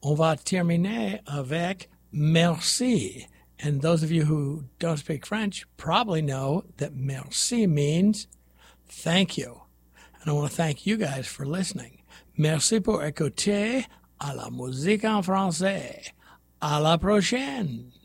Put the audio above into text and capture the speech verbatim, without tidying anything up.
on va terminer avec merci. And those of you who don't speak French probably know that merci means thank you. And I want to thank you guys for listening. Merci pour écouter à la musique en français. À la prochaine.